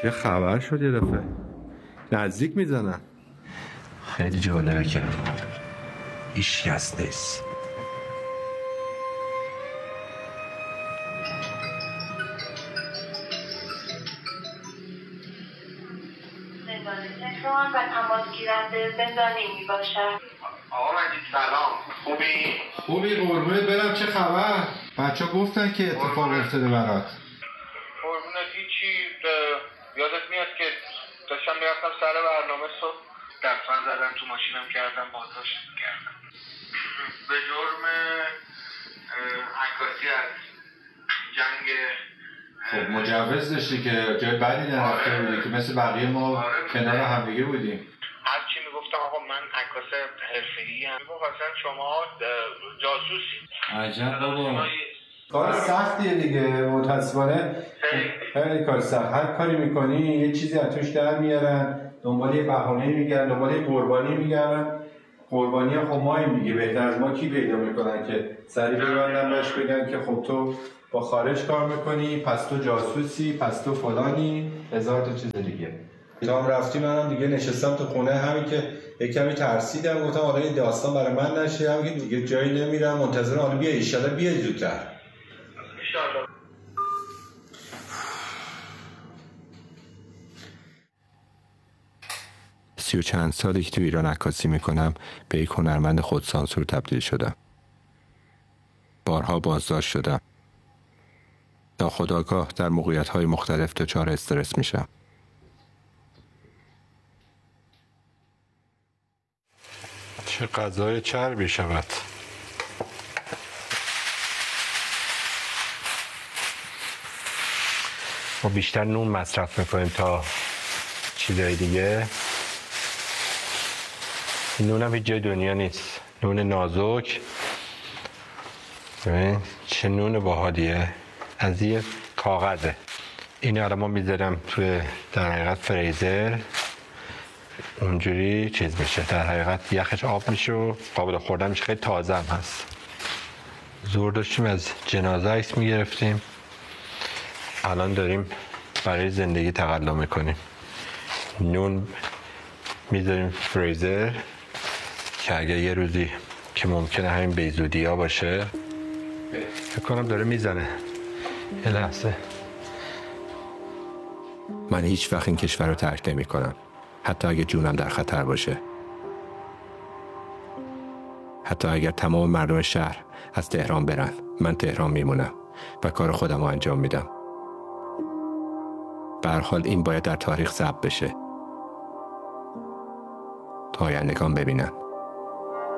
چه خبر شد یه دفعه؟ نزدیک میزنن. خیلی جالبه که هیچ کس نیست. تهران و تماس گیرنده زندانی می باشد. آقا مجید سلام، خوبی قربونت برم. چه خبر؟ بچه گفتن که اتفاق افتاده برات. قربونت هیچی. یادت میاد که داشتم میرفتم سر برنامه صبح دستان زدم تو ماشینم کردم بازداشت کردم به جرم عکاسی از جنگ. خب مجوز داشتی که جای بدی نرفته بودی که مثل بقیه ما کنار همدیگه بودیم. هرچی میگفتم آقا من عکاس حرفه‌ای ام، میگفت اصلا شما جاسوسی. عجب بابا. کار سختیه دیگه متاسفانه. خیلی کار سخت. هر کاری میکنی یه چیزی از توش در میارن، دنبال یه بهانه‌ای میگردن، دنبال یه قربانی میگردن. قربانی خب ماییم دیگه، بهتر از ما کی پیدا میکنن که سری ببندن بهش بگن که خب تو با خارج کار میکنی، پس تو جاسوسی، پس تو فلانی، هزار تا چیز دیگه. تا هم رفتی منم دیگه نشستم تو خونه، همین که یک کمی ترسیدم، گفتم حالا این داستان برای من نشه، همین که دیگه جایی نمیرم، منتظرم حالا بیا ان شاءالله بیا زودتر. ان شاءالله. 30 و چند سالی که تو ایران عکاسی میکنم به یک هنرمند خودسانسور تبدیل شدم. بارها بازداشت شدم. ناخودآگاه در موقعیت‌های مختلف دچار استرس میشم. چه غذای چربی شود. ما بیشتر نون مصرف میکنیم تا چیزای دیگه. این نون هم هیچ جای دنیا نیست. نون نازک. ببین چه نون باحالیه. از یه کاغذه. این الان ما میذارم توی در حقیقت فریزر، اونجوری چیز میشه، در حقیقت یخش آب میشه و قابل خوردن میشه. خیلی تازه هم هست. زور داشتیم از جنازه عکس میگرفتیم، الان داریم برای زندگی تقلا میکنیم. نون میذاریم فریزر که اگه یه روزی که ممکنه همین بیزودی ها باشه، فکر کنم داره میزنه. یه لحظه. من هیچ وقت این کشور رو ترک نمی کنم، حتی اگه جونم در خطر باشه، حتی اگر تمام مردم شهر از تهران برن، من تهران میمونم و کار خودم رو انجام میدم. به هر حال این باید در تاریخ ثبت بشه تا آیندگان ببینن.